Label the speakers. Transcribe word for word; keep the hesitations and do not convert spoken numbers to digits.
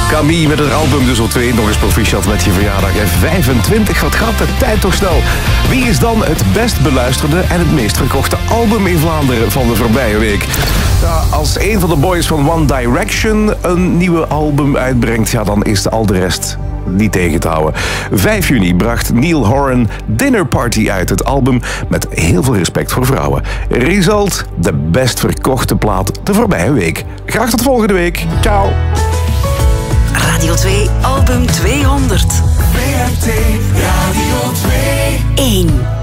Speaker 1: Camille met het album dus op twee. Nog eens proficiat met je verjaardag. En vijfentwintig, wat gaat de tijd toch snel. Wie is dan het best beluisterde en het meest verkochte album in Vlaanderen van de voorbije week? Ja, als een van de boys van One Direction een nieuwe album uitbrengt, ja, dan is al de rest niet tegen te houden. vijf juni bracht Niall Horan Dinner Party uit, het album met heel veel respect voor vrouwen. Result, de best verkochte plaat de voorbije week. Graag tot volgende week. Ciao.
Speaker 2: Radio twee, album tweehonderd.
Speaker 3: V R T Radio twee.
Speaker 2: één.